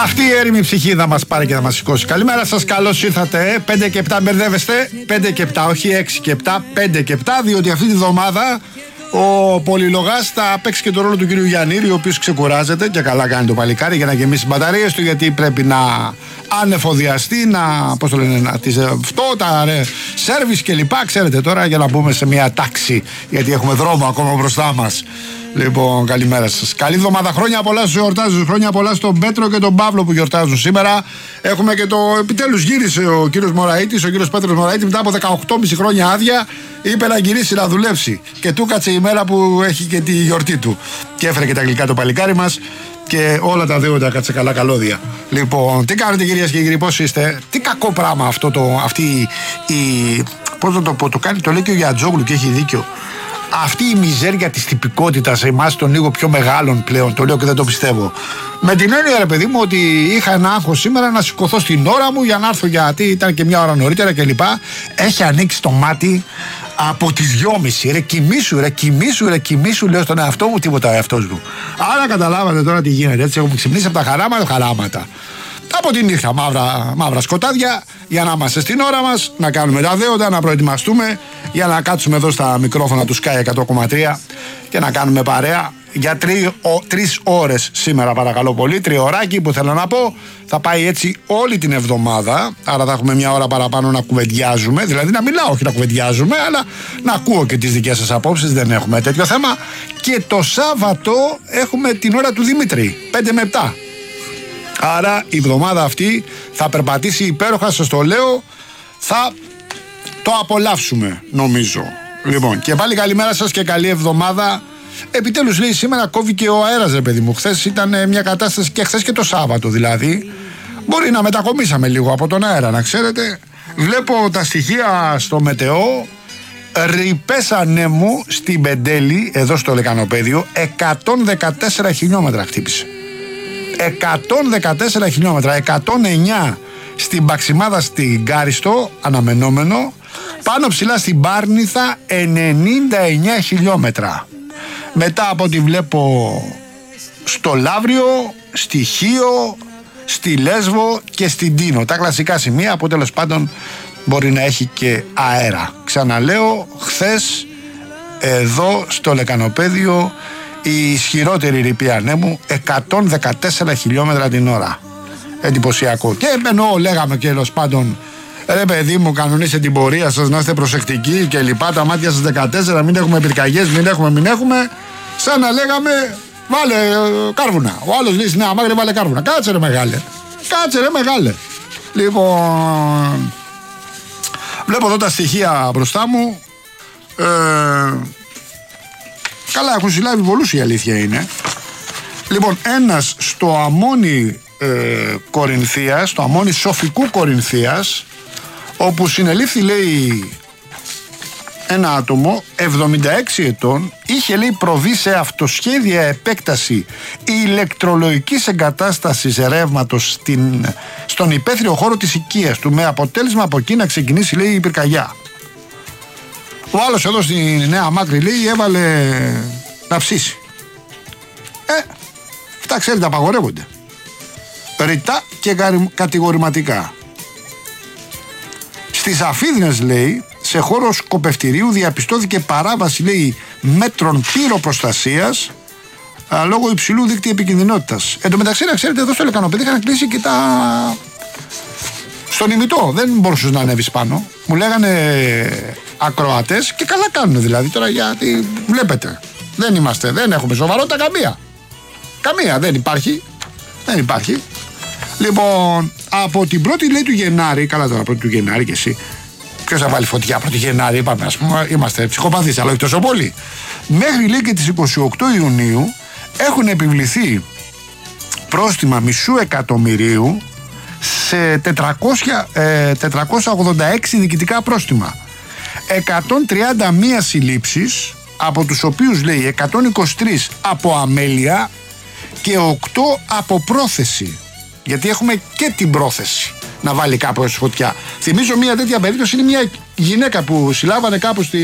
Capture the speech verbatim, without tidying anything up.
Αυτή η έρημη ψυχή θα μας πάρει και θα μας σηκώσει. Καλημέρα σας, καλώς ήρθατε. πέντε και επτά μπερδεύεστε. πέντε και επτά, όχι έξι και επτά, πέντε και επτά, διότι αυτή τη βδομάδα ο πολυλογάς θα παίξει και το ρόλο του κύριου Γιαννήρη, ο οποίος ξεκουράζεται και καλά κάνει το παλικάρι για να γεμίσει τις μπαταρίες του, γιατί πρέπει να ανεφοδιαστεί, να, πώς το λένε, να τις αυτό, τα ρε, σέρβις και λοιπά. Ξέρετε τώρα, για να μπούμε σε μια τάξη, γιατί έχουμε δρόμο ακόμα μπροστά μας. Λοιπόν, καλημέρα σας. Καλή εβδομάδα. Χρόνια πολλά στους γιορτάζους. Χρόνια πολλά στον Πέτρο και τον Παύλο που γιορτάζουν σήμερα. Έχουμε και το επιτέλους γύρισε ο κύριος Μωραΐτης, ο κύριος Πέτρος Μωραΐτης, μετά από δεκαοκτώ και μισή χρόνια άδεια. Είπε να γυρίσει να δουλέψει. Και του κάτσε η μέρα που έχει και τη γιορτή του. Και έφερε και τα γλυκά το παλικάρι μας. Και όλα τα δύο τα κάτσε καλά καλώδια. Λοιπόν, τι κάνετε κυρίες και κύριοι, πώς είστε? Τι κακό πράγμα αυτό το, αυτή η. Πώς να το πω, το κάνει, το λέει και ο Γιατζόγλου και έχει δίκιο. Αυτή η μιζέρια της τυπικότητας εμάς των λίγο πιο μεγάλων πλέον, το λέω και δεν το πιστεύω. Με την έννοια, ρε παιδί μου, ότι είχα ένα άγχος σήμερα να σηκωθώ στην ώρα μου για να έρθω, γιατί ήταν και μια ώρα νωρίτερα κλπ. Έχει ανοίξει το μάτι από τις δυόμιση. Ρε κοιμήσου, ρε κοιμήσου, ρε κοιμήσου, λέω στον εαυτό μου, τίποτα ο εαυτός μου. Άρα καταλάβατε τώρα τι γίνεται. Έτσι έχουμε ξυπνήσει από τα χαράματα, χαράματα. Από τη νύχτα, μαύρα, μαύρα σκοτάδια, για να είμαστε στην ώρα μας, να κάνουμε τα δέοντα, να προετοιμαστούμε για να κάτσουμε εδώ στα μικρόφωνα του Sky εκατό κόμμα τρία και να κάνουμε παρέα για τρει, ο, τρεις ώρες σήμερα, παρακαλώ πολύ. Τριωράκι που θέλω να πω, θα πάει έτσι όλη την εβδομάδα. Άρα θα έχουμε μια ώρα παραπάνω να κουβεντιάζουμε, δηλαδή να μιλάω, όχι να κουβεντιάζουμε, αλλά να ακούω και τις δικές σας απόψεις. Δεν έχουμε τέτοιο θέμα. Και το Σάββατο έχουμε την ώρα του Δημήτρη, πέντε με επτά. Άρα η εβδομάδα αυτή θα περπατήσει υπέροχα, σας το λέω. Θα το απολαύσουμε, νομίζω. Λοιπόν, και πάλι καλημέρα σας και καλή εβδομάδα. Επιτέλους, λέει, σήμερα κόβει και ο αέρας, ρε παιδί μου. Χθες ήταν μια κατάσταση, και χθες και το Σάββατο δηλαδή. Μπορεί να μετακομίσαμε λίγο από τον αέρα, να ξέρετε. Βλέπω τα στοιχεία στο μετεό. Ρηπές ανέμου στην Πεντέλη, εδώ στο Λεκανοπέδιο, εκατόν δεκατέσσερα χιλιόμετρα χτύπησε. εκατόν δεκατέσσερα χιλιόμετρα, εκατόν εννιά στην Παξιμάδα στην Κάριστο, αναμενόμενο. Πάνω ψηλά στην Πάρνηθα, ενενήντα εννιά χιλιόμετρα. Μετά από ό,τι βλέπω στο Λαύριο, στη Χίο, στη Λέσβο και στην Τίνο. Τα κλασικά σημεία που τέλος πάντων μπορεί να έχει και αέρα. Ξαναλέω, χθες εδώ στο Λεκανοπέδιο η ισχυρότερη ρηπή ανέμου, εκατόν δεκατέσσερα χιλιόμετρα την ώρα. Εντυπωσιακό. Και ενώ λέγαμε και τέλος πάντων, ρε παιδί μου, κανονίστε την πορεία σας, να είστε προσεκτικοί και λοιπά, τα μάτια σας δεκατέσσερα, μην έχουμε πυρκαγιές, μην έχουμε, μην έχουμε. Σαν να λέγαμε, βάλε ε, κάρβουνα. Ο άλλος λέει, ναι, αμάγρε, βάλε κάρβουνα. Κάτσε ρε μεγάλε. Κάτσε ρε μεγάλε. Λοιπόν, βλέπω εδώ τα στοιχεία μπροστά μου. Ε, Καλά, έχουν συλλάβει πολλούς, η αλήθεια είναι. Λοιπόν, ένας στο αμμόνι ε, Κορινθίας, στο αμμόνι Σοφικού Κορινθίας, όπου συνελήφθη, λέει, ένα άτομο εβδομήντα έξι ετών, είχε, λέει, προβεί σε αυτοσχέδια επέκταση ηλεκτρολογικής εγκατάστασης ρεύματος στην, στον υπαίθριο χώρο της οικίας του, με αποτέλεσμα από εκεί να ξεκινήσει, λέει, η πυρκαγιά. Ο άλλος εδώ στη Νέα Μάκρη, λέει, έβαλε να ψήσει. Ε, αυτά ξέρετε απαγορεύονται. Ρητά και κατηγορηματικά. Στις Αφίδνες, λέει, σε χώρο σκοπευτηρίου διαπιστώθηκε παράβαση, λέει, μέτρων πυροπροστασίας α, λόγω υψηλού δείκτη επικινδυνότητας. Εν τω μεταξύ, να ξέρετε, εδώ στο Λεκανοπέδιο είχαν κλείσει και τα... στον ημιτό. Δεν μπορούσες να ανέβεις πάνω. Μου λέγανε ακροατές, και καλά κάνουν δηλαδή τώρα, γιατί βλέπετε, δεν είμαστε, δεν έχουμε σοβαρότητα καμία. Καμία, δεν υπάρχει. Δεν υπάρχει. Λοιπόν, από την πρώτη, λέει, του Γενάρη, καλά τώρα πρώτη του Γενάρη και εσύ, ποιος θα βάλει φωτιά πρώτη Γενάρη, είπαμε, ας πούμε, είμαστε ψυχοπαθείς, αλλά όχι τόσο πολύ. Μέχρι, λέει, και τις είκοσι οκτώ Ιουνίου έχουν επιβληθεί πρόστιμα μισού εκατομμυρίου σε τετρακόσια, ε, τετρακόσια ογδόντα έξι διοικητικά πρόστιμα. εκατόν τριάντα μία συλλήψεις, από τους οποίους, λέει, εκατόν είκοσι τρεις από αμέλεια και οκτώ από πρόθεση. Γιατί έχουμε και την πρόθεση να βάλει κάπου φωτιά. Θυμίζω μια τέτοια περίπτωση, είναι μια γυναίκα που συλλάβανε κάπου στη